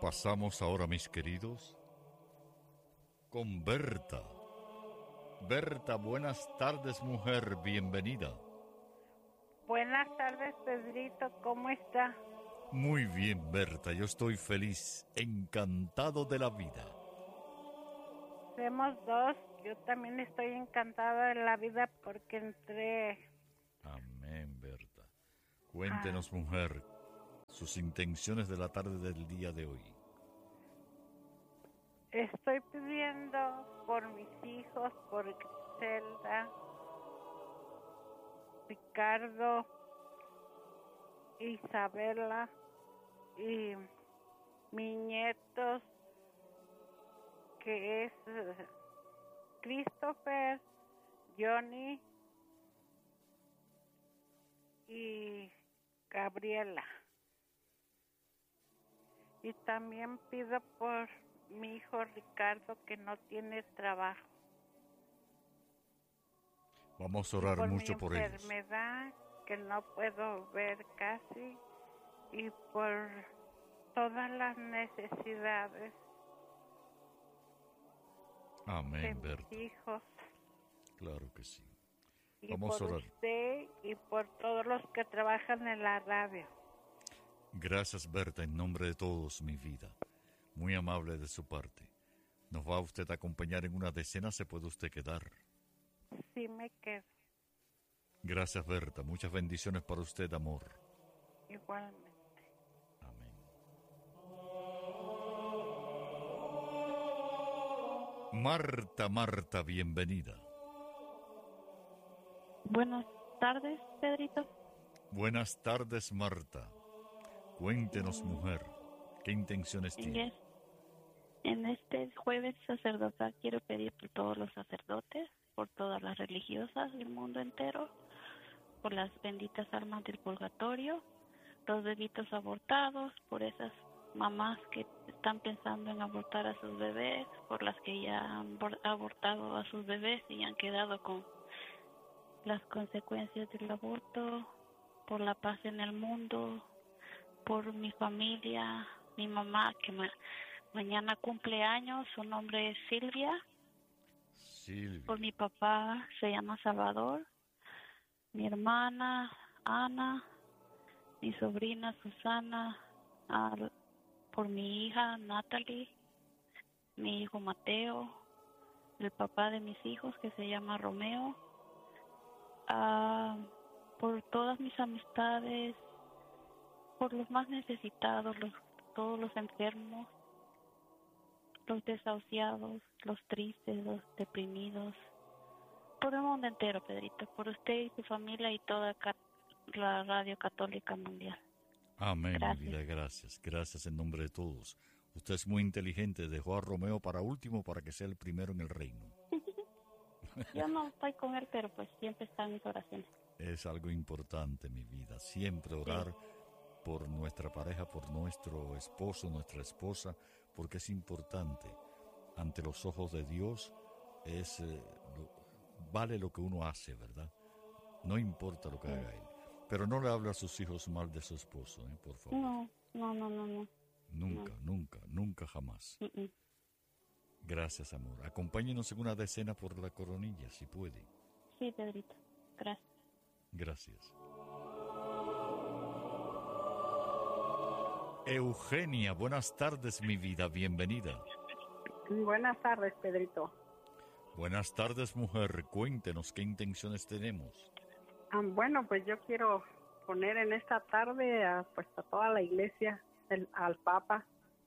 Pasamos ahora, mis queridos, con Berta. Berta, buenas tardes, mujer, bienvenida. Buenas tardes, Pedrito, ¿cómo está? Muy bien, Berta, yo estoy feliz, encantado de la vida. Somos dos, yo también estoy encantada de la vida porque entré. Amén, Berta. Cuéntenos, mujer, sus intenciones de la tarde del día de hoy. Estoy pidiendo por mis hijos, por Griselda, Ricardo, Isabela y mis nietos, que es Christopher, Johnny y Gabriela. Y también pido por mi hijo Ricardo, que no tiene trabajo. Vamos a orar mucho por ellos. Por mi enfermedad, que no puedo ver casi, y por todas las necesidades. Amén, de Berta. Mis hijos. Claro que sí. Y Vamos por a orar. usted y por todos los que trabajan en la radio. Gracias, Berta, en nombre de todos, mi vida. Muy amable de su parte. ¿Nos va usted a acompañar en una decena? ¿Se puede usted quedar? Sí, me quedo. Gracias, Berta. Muchas bendiciones para usted, amor. Igualmente. Amén. Marta, bienvenida. Buenas tardes, Pedrito. Buenas tardes, Marta. Cuéntenos, mujer, ¿qué intenciones tiene? En este jueves sacerdotal quiero pedir por todos los sacerdotes, por todas las religiosas del mundo entero, por las benditas almas del purgatorio, los bebitos abortados, por esas mamás que están pensando en abortar a sus bebés, por las que ya han abortado a sus bebés y han quedado con las consecuencias del aborto, por la paz en el mundo, por mi familia, mi mamá que mañana cumple años, su nombre es Silvia. Por mi papá se llama Salvador, mi hermana Ana, mi sobrina Susana, por mi hija Natalie, mi hijo Mateo, el papá de mis hijos que se llama Romeo, por todas mis amistades, por los más necesitados, todos los enfermos, los desahuciados, los tristes, los deprimidos, por el mundo entero, Pedrito, por usted y su familia y toda la Radio Católica Mundial. Amén, Gracias. mi vida, gracias. Gracias en nombre de todos. Usted es muy inteligente, dejó a Romeo para último para que sea el primero en el reino. Yo no estoy con él, pero pues siempre está en mis oraciones. Es algo importante, mi vida, siempre orar por nuestra pareja, por nuestro esposo, nuestra esposa, porque es importante. Ante los ojos de Dios vale lo que uno hace, ¿verdad? No importa lo que haga él. Pero no le hable a sus hijos mal de su esposo, por favor. No. Nunca, jamás. Gracias, amor. Acompáñenos en una decena por la coronilla, si puede. Sí, Pedrito. Gracias. Gracias. Eugenia, buenas tardes, mi vida, bienvenida. Buenas tardes, Pedrito. Buenas tardes, mujer. Cuéntenos qué intenciones tenemos. Bueno, pues yo quiero poner en esta tarde a toda la iglesia, al Papa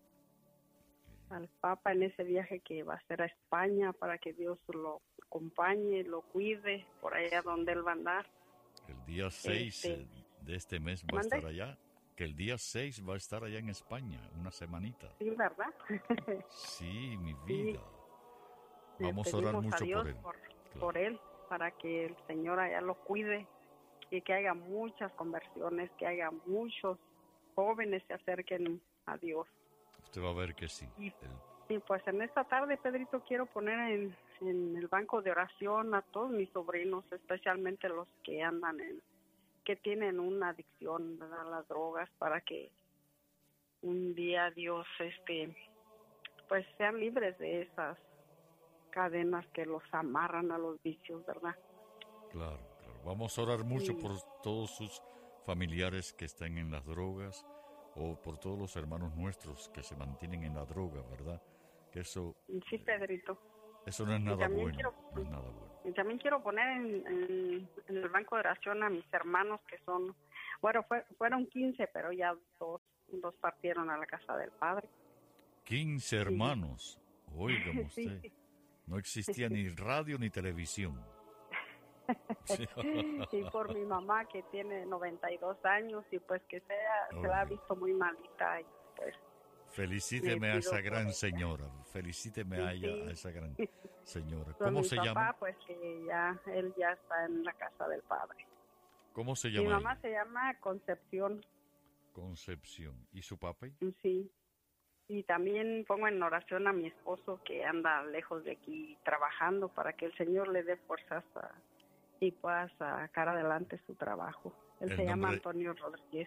en ese viaje que va a hacer a España, para que Dios lo acompañe, lo cuide por allá donde él va a andar. El día 6 de este mes va a estar allá. Que el día 6 va a estar allá en España, una semanita. Sí, ¿verdad? Sí, mi vida. Sí. Vamos a orar mucho Dios por él. Por él, para que el Señor allá lo cuide y que haya muchas conversiones, que haya muchos jóvenes se acerquen a Dios. Usted va a ver que sí. Y pues en esta tarde, Pedrito, quiero poner en el banco de oración a todos mis sobrinos, especialmente los que andan que tienen una adicción, ¿verdad?, a las drogas, para que un día Dios, pues sean libres de esas cadenas que los amarran a los vicios, ¿verdad? Claro, claro. Vamos a orar mucho Sí. por todos sus familiares que están en las drogas o por todos los hermanos nuestros que se mantienen en la droga, ¿verdad? Que eso Sí, Pedrito. no es nada también bueno, quiero- no es nada bueno. Y también quiero poner en el banco de oración a mis hermanos que son, bueno, fueron 15, pero ya dos partieron a la casa del Padre. 15 hermanos, óigame usted, Sí. no existía ni radio ni televisión. Sí. Y por mi mamá que tiene 92 años y pues que se la ha visto muy malita y pues Felicíteme a Le esa pido gran por- señora, felicíteme a ella, a esa gran señora. con ¿Cómo mi se papá, llama? pues que él ya está en la casa del Padre. ¿Cómo se Mi llama mamá ella? se llama Concepción, Concepción. ¿Y su papá? sí. Y también pongo en oración a mi esposo que anda lejos de aquí trabajando para que el Señor le dé fuerzas y pueda sacar adelante su trabajo. Él El se llama nombre- Antonio Rodríguez.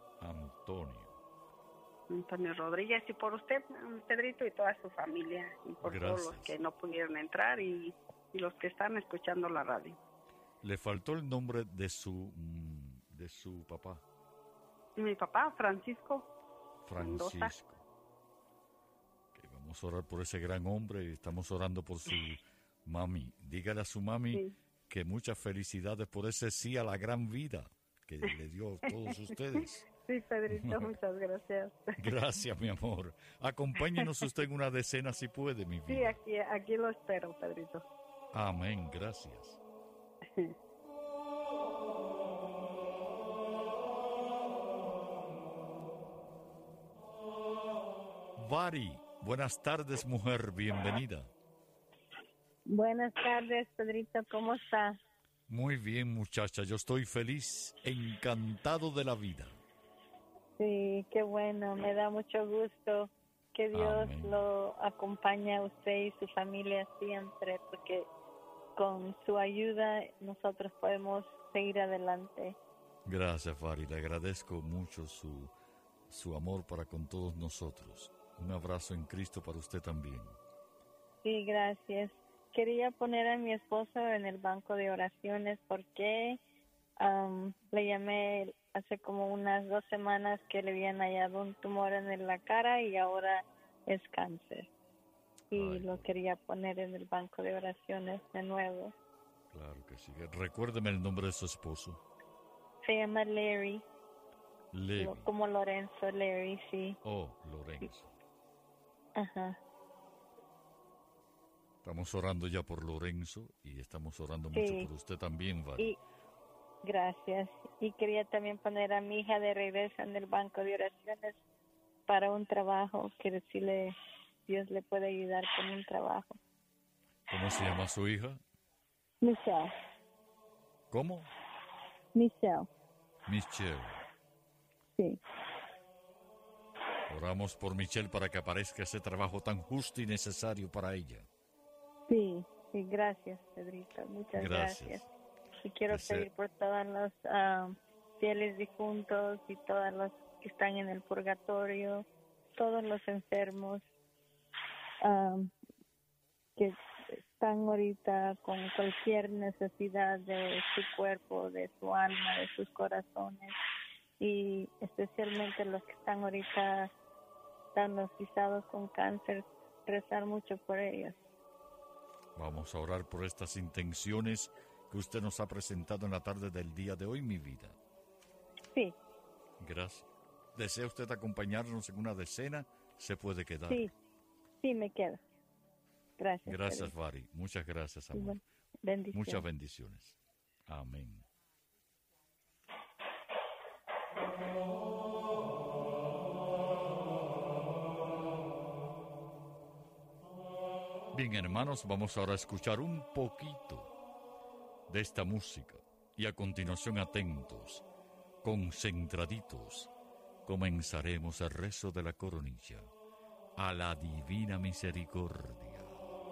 Antonio Rodríguez, y por usted, Pedrito, y toda su familia, y por todos los Gracias. que no pudieron entrar y los que están escuchando la radio. Le faltó el nombre de su papá, Y mi papá, Francisco Mendoza. Francisco. Que vamos a orar por ese gran hombre y estamos orando por su mami. Dígale a su mami Sí. que muchas felicidades por ese sí a la gran vida que le dio a todos ustedes. Sí, Pedrito, muchas gracias. Gracias, mi amor. Acompáñenos usted en una decena si puede, mi Sí, vida. aquí lo espero, Pedrito. Amén, gracias. Vari, buenas tardes, mujer, bienvenida. Buenas tardes, Pedrito, ¿cómo está? Muy bien, muchacha, yo estoy feliz, encantado de la vida. Sí, qué bueno, me da mucho gusto que Dios Amén. lo acompañe a usted y su familia siempre, porque con su ayuda nosotros podemos seguir adelante. Gracias, Vari, le agradezco mucho su amor para con todos nosotros. Un abrazo en Cristo para usted también. Sí, gracias. Quería poner a mi esposo en el banco de oraciones porque le llamé hace como unas 2 semanas que le habían hallado un tumor en la cara y ahora es cáncer. Y Ay, lo quería poner en el banco de oraciones de nuevo. Claro que sí. Recuérdeme el nombre de su esposo. Se llama Larry, Levi. como Lorenzo, Larry, sí. Oh, Lorenzo. Ajá. Estamos orando ya por Lorenzo y estamos orando Sí. mucho por usted también, Vari. Y gracias. Y quería también poner a mi hija de regreso en el banco de oraciones para un trabajo, que si Dios le puede ayudar con un trabajo. ¿Cómo se llama su hija? Michelle. ¿Cómo? Michelle, Michelle. sí. Oramos por Michelle para que aparezca ese trabajo tan justo y necesario para ella. Sí, sí, gracias, Pedrito. Muchas Gracias. gracias. Y quiero Deseo- pedir por todos los fieles difuntos y todos los que están en el purgatorio, todos los enfermos que están ahorita con cualquier necesidad de su cuerpo, de su alma, de sus corazones, y especialmente los que están ahorita diagnosticados con cáncer, rezar mucho por ellos. Vamos a orar por estas intenciones que usted nos ha presentado en la tarde del día de hoy, mi vida. Sí, Gracias. ¿Desea usted acompañarnos en una decena? Se puede quedar. sí, sí, me quedo. Gracias. Gracias, Pedrito. Vari. Muchas gracias, Y amor. bueno, bendiciones. Muchas bendiciones. Amén. Bien, hermanos, vamos ahora a escuchar un poquito de esta música y a continuación atentos, concentraditos, comenzaremos el rezo de la coronilla a la divina misericordia.